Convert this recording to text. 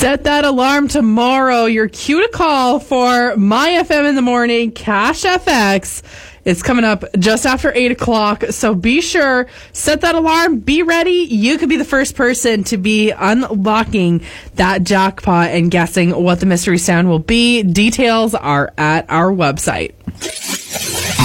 Set that alarm tomorrow. Your cue to call for My FM in the Morning, Cash FX. It's coming up just after 8 o'clock, so be sure, set that alarm, be ready. You could be the first person to be unlocking that jackpot and guessing what the mystery sound will be. Details are at our website.